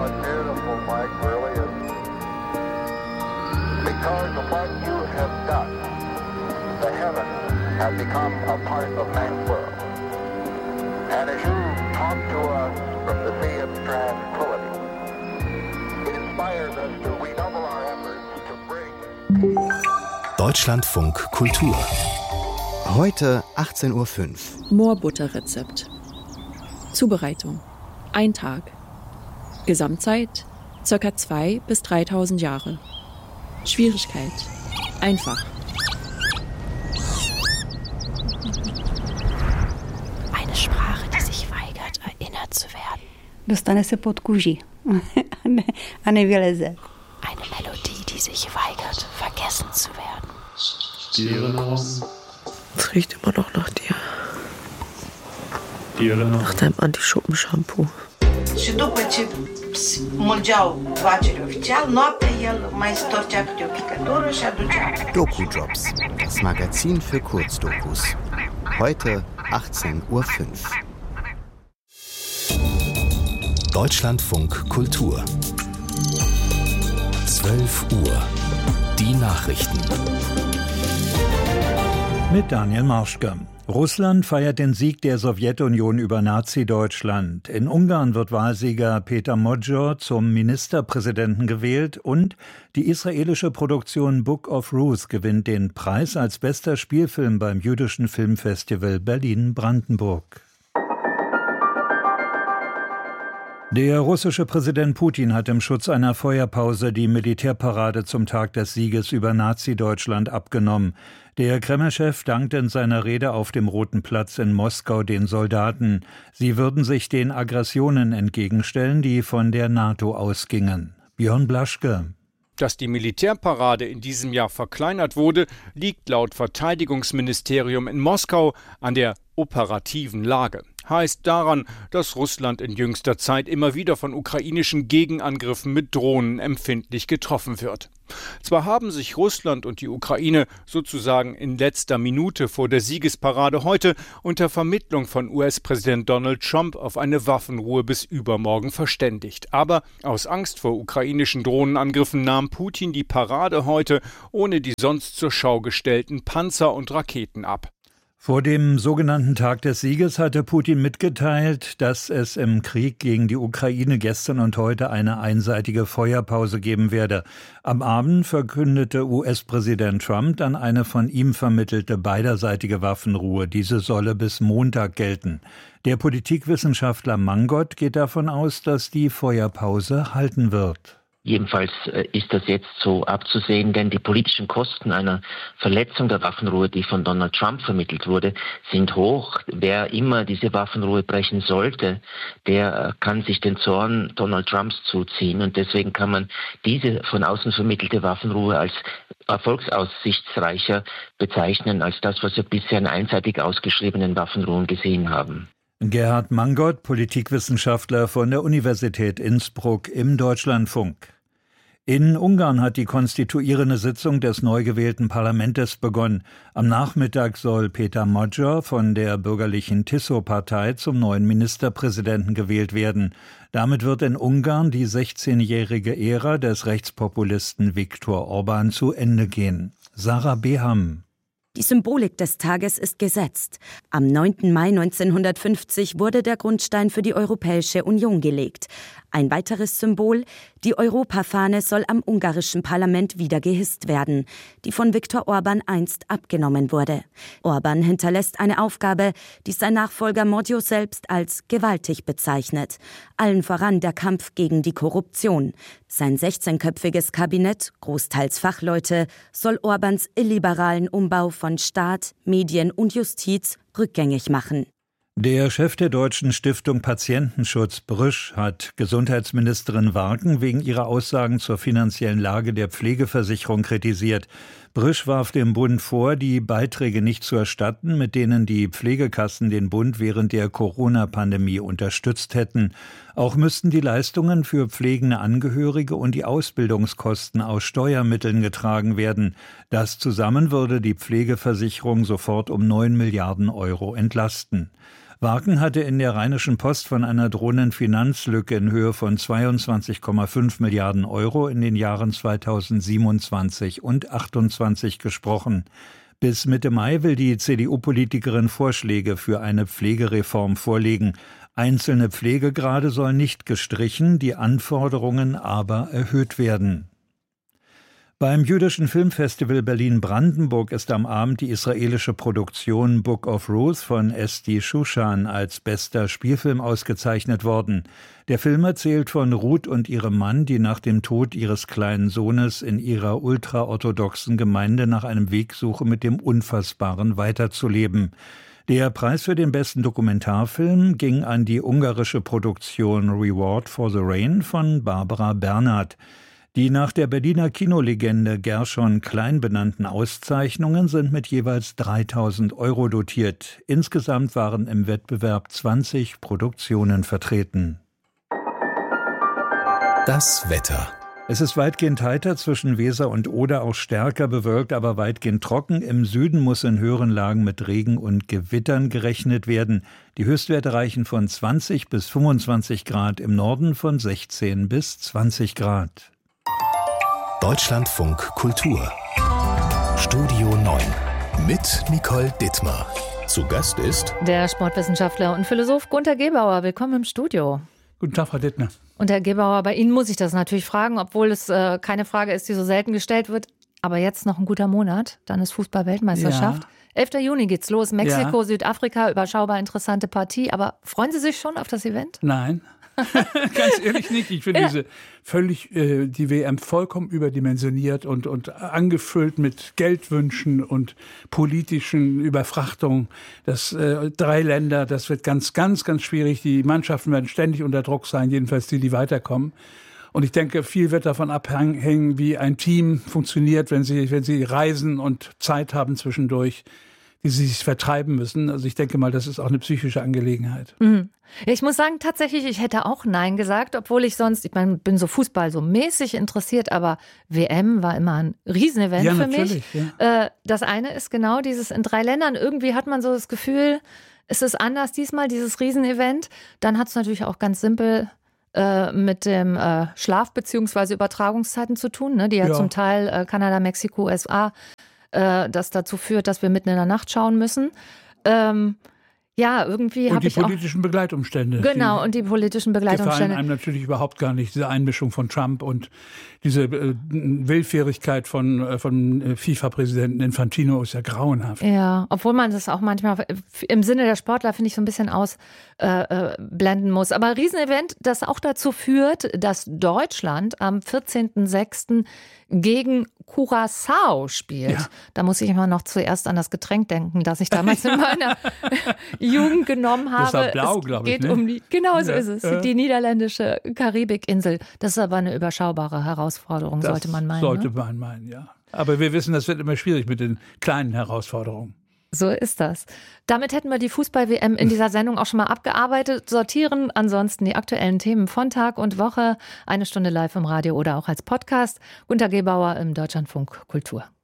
a beautiful flag, really is. Because of what you have done, the heavens have become a part of man's world. And as you talk to us from the sea of tranquility, it inspires us to redouble our efforts to bring... Deutschlandfunk Kultur. Heute 18:05 Uhr. Moorbutterrezept. Zubereitung: 1 Tag. Gesamtzeit: ca. 2.000 bis 3.000 Jahre. Schwierigkeit: einfach. Eine Sprache, die sich weigert, erinnert zu werden. Dostane se pod kůži a nevyleze. Eine Melodie, die sich weigert, vergessen zu werden. Es riecht immer noch nach dir. Nach deinem Anti-Schuppen-Shampoo. Și după ce smulgeau vacile oficial, noaptea el mai storcea câte o picătură și aducea. Doku-Jobs, das Magazin für Kurzdokus. Heute 18:05 Uhr. Deutschlandfunk Kultur. 12 Uhr. Die Nachrichten. Mit Daniel Marschke. Russland feiert den Sieg der Sowjetunion über Nazi-Deutschland. In Ungarn wird Wahlsieger Peter Modjor zum Ministerpräsidenten gewählt und die israelische Produktion Book of Ruth gewinnt den Preis als bester Spielfilm beim Jüdischen Filmfestival Berlin-Brandenburg. Der russische Präsident Putin hat im Schutz einer Feuerpause die Militärparade zum Tag des Sieges über Nazi-Deutschland abgenommen. Der Kreml-Chef dankte in seiner Rede auf dem Roten Platz in Moskau den Soldaten. Sie würden sich den Aggressionen entgegenstellen, die von der NATO ausgingen. Björn Blaschke. Dass die Militärparade in diesem Jahr verkleinert wurde, liegt laut Verteidigungsministerium in Moskau an der operativen Lage. Heißt daran, dass Russland in jüngster Zeit immer wieder von ukrainischen Gegenangriffen mit Drohnen empfindlich getroffen wird. Zwar haben sich Russland und die Ukraine sozusagen in letzter Minute vor der Siegesparade heute unter Vermittlung von US-Präsident Donald Trump auf eine Waffenruhe bis übermorgen verständigt. Aber aus Angst vor ukrainischen Drohnenangriffen nahm Putin die Parade heute ohne die sonst zur Schau gestellten Panzer und Raketen ab. Vor dem sogenannten Tag des Sieges hatte Putin mitgeteilt, dass es im Krieg gegen die Ukraine gestern und heute eine einseitige Feuerpause geben werde. Am Abend verkündete US-Präsident Trump dann eine von ihm vermittelte beiderseitige Waffenruhe. Diese solle bis Montag gelten. Der Politikwissenschaftler Mangot geht davon aus, dass die Feuerpause halten wird. Jedenfalls ist das jetzt so abzusehen, denn die politischen Kosten einer Verletzung der Waffenruhe, die von Donald Trump vermittelt wurde, sind hoch. Wer immer diese Waffenruhe brechen sollte, der kann sich den Zorn Donald Trumps zuziehen. Und deswegen kann man diese von außen vermittelte Waffenruhe als erfolgsaussichtsreicher bezeichnen, als das, was wir bisher an einseitig ausgeschriebenen Waffenruhen gesehen haben. Gerhard Mangot, Politikwissenschaftler von der Universität Innsbruck im Deutschlandfunk. In Ungarn hat die konstituierende Sitzung des neu gewählten Parlaments begonnen. Am Nachmittag soll Peter Modjor von der bürgerlichen Tiso-Partei zum neuen Ministerpräsidenten gewählt werden. Damit wird in Ungarn die 16-jährige Ära des Rechtspopulisten Viktor Orbán zu Ende gehen. Sarah Beham. Die Symbolik des Tages ist gesetzt. Am 9. Mai 1950 wurde der Grundstein für die Europäische Union gelegt. Ein weiteres Symbol: die Europafahne soll am ungarischen Parlament wieder gehisst werden, die von Viktor Orbán einst abgenommen wurde. Orbán hinterlässt eine Aufgabe, die sein Nachfolger Modjor selbst als gewaltig bezeichnet. Allen voran der Kampf gegen die Korruption. Sein 16-köpfiges Kabinett, großteils Fachleute, soll Orbáns illiberalen Umbau von Staat, Medien und Justiz rückgängig machen. Der Chef der deutschen Stiftung Patientenschutz, Brüsch, hat Gesundheitsministerin Warken wegen ihrer Aussagen zur finanziellen Lage der Pflegeversicherung kritisiert. Brüsch warf dem Bund vor, die Beiträge nicht zu erstatten, mit denen die Pflegekassen den Bund während der Corona-Pandemie unterstützt hätten. Auch müssten die Leistungen für pflegende Angehörige und die Ausbildungskosten aus Steuermitteln getragen werden. Das zusammen würde die Pflegeversicherung sofort um 9 Milliarden Euro entlasten. Waken hatte in der Rheinischen Post von einer drohenden Finanzlücke in Höhe von 22,5 Milliarden Euro in den Jahren 2027 und 2028 gesprochen. Bis Mitte Mai will die CDU-Politikerin Vorschläge für eine Pflegereform vorlegen. Einzelne Pflegegrade sollen nicht gestrichen, die Anforderungen aber erhöht werden. Beim jüdischen Filmfestival Berlin-Brandenburg ist am Abend die israelische Produktion Book of Ruth von Esti Shushan als bester Spielfilm ausgezeichnet worden. Der Film erzählt von Ruth und ihrem Mann, die nach dem Tod ihres kleinen Sohnes in ihrer ultraorthodoxen Gemeinde nach einem Weg suchen, mit dem Unfassbaren weiterzuleben. Der Preis für den besten Dokumentarfilm ging an die ungarische Produktion Reward for the Rain von Barbara Bernhardt. Die nach der Berliner Kinolegende Gershon Klein benannten Auszeichnungen sind mit jeweils 3.000 € dotiert. Insgesamt waren im Wettbewerb 20 Produktionen vertreten. Das Wetter. Es ist weitgehend heiter, zwischen Weser und Oder auch stärker bewölkt, aber weitgehend trocken. Im Süden muss in höheren Lagen mit Regen und Gewittern gerechnet werden. Die Höchstwerte reichen von 20 bis 25 Grad, im Norden von 16 bis 20 Grad. Deutschlandfunk Kultur. Studio 9 mit Nicole Dittmar. Zu Gast ist der Sportwissenschaftler und Philosoph Gunter Gebauer. Willkommen im Studio. Guten Tag, Frau Dittmar. Und Herr Gebauer, bei Ihnen muss ich das natürlich fragen, obwohl es keine Frage ist, die so selten gestellt wird. Aber jetzt noch ein guter Monat, dann ist Fußball-Weltmeisterschaft. Ja. 11. Juni geht's los. Mexiko, ja. Südafrika, überschaubar interessante Partie. Aber freuen Sie sich schon auf das Event? Nein. Ganz ehrlich nicht. Ich finde die WM vollkommen überdimensioniert und angefüllt mit Geldwünschen und politischen Überfrachtungen. Das 3 Länder, das wird ganz, ganz, ganz schwierig. Die Mannschaften werden ständig unter Druck sein, jedenfalls die weiterkommen. Und ich denke, viel wird davon abhängen, wie ein Team funktioniert, wenn sie reisen und Zeit haben zwischendurch, die sie sich vertreiben müssen. Also ich denke mal, das ist auch eine psychische Angelegenheit. Mhm. Ja, ich muss sagen, tatsächlich, ich hätte auch Nein gesagt, obwohl ich sonst, bin so Fußball so mäßig interessiert, aber WM war immer ein Riesenevent für mich. Ja. Das eine ist genau dieses in 3 Ländern. Irgendwie hat man so das Gefühl, es ist anders diesmal, dieses Riesenevent. Dann hat es natürlich auch ganz simpel mit dem Schlaf- bzw. Übertragungszeiten zu tun, ne, die ja zum Teil Kanada, Mexiko, USA, das dazu führt, dass wir mitten in der Nacht schauen müssen. Ja, irgendwie habe ich auch... Und die politischen Begleitumstände. Genau, und die politischen Begleitumstände. Gefallen einem natürlich überhaupt gar nicht, diese Einmischung von Trump und diese Willfährigkeit von FIFA-Präsidenten Infantino ist ja grauenhaft. Ja, obwohl man das auch manchmal im Sinne der Sportler, finde ich, so ein bisschen ausblenden muss. Aber Riesenevent, das auch dazu führt, dass Deutschland am 14.06. gegen Curaçao spielt. Ja. Da muss ich immer noch zuerst an das Getränk denken, das ich damals in meiner Jugend genommen habe. Das war blau, glaube ich. Genau so ist es. Die niederländische Karibikinsel. Das ist aber eine überschaubare Herausforderung, sollte man meinen. Sollte man meinen, ja. Aber wir wissen, das wird immer schwierig mit den kleinen Herausforderungen. So ist das. Damit hätten wir die Fußball-WM in dieser Sendung auch schon mal abgearbeitet. Sortieren ansonsten die aktuellen Themen von Tag und Woche. 1 Stunde live im Radio oder auch als Podcast. Gunter Gebauer im Deutschlandfunk Kultur.